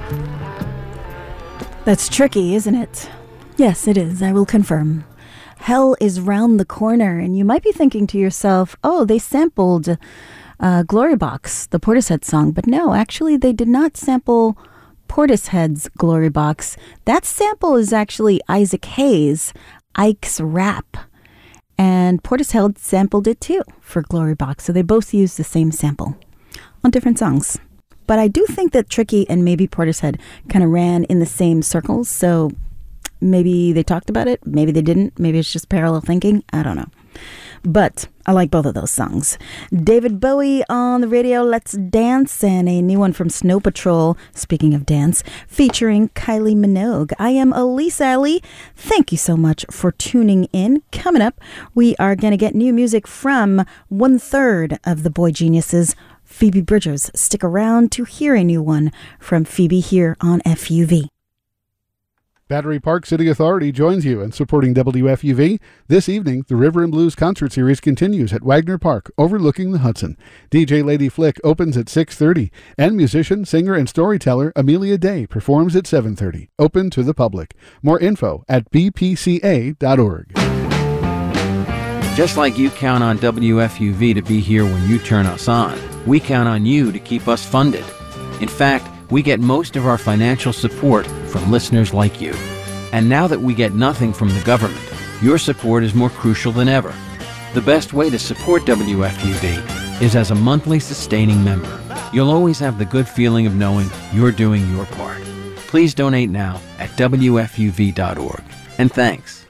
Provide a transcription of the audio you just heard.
That's tricky, isn't it? Yes, it is. I will confirm. Hell is round the corner, and you might be thinking to yourself, oh, they sampled Glory Box, the Portishead song. But no, actually, they did not sample Portishead's Glory Box. That sample is actually Isaac Hayes, Ike's Rap. And Portishead sampled it too for Glory Box. So they both used the same sample on different songs. But I do think that Tricky and maybe Portishead kind of ran in the same circles. So maybe they talked about it. Maybe they didn't. Maybe it's just parallel thinking. I don't know. But I like both of those songs. David Bowie on the radio, Let's Dance, and a new one from Snow Patrol, speaking of dance, featuring Kylie Minogue. I am Elise Alley. Thank you so much for tuning in. Coming up, we are going to get new music from 1/3 of the Boy Geniuses, Phoebe Bridgers. Stick around to hear a new one from Phoebe here on FUV. Battery Park City Authority joins you in supporting WFUV. This evening, the River and Blues concert series continues at Wagner Park, overlooking the Hudson. DJ Lady Flick opens at 6:30, and musician, singer, and storyteller Amelia Day performs at 7:30. Open to the public. More info at bpca.org. Just like you count on WFUV to be here when you turn us on, we count on you to keep us funded. In fact, we get most of our financial support from listeners like you. And now that we get nothing from the government, your support is more crucial than ever. The best way to support WFUV is as a monthly sustaining member. You'll always have the good feeling of knowing you're doing your part. Please donate now at WFUV.org. And thanks.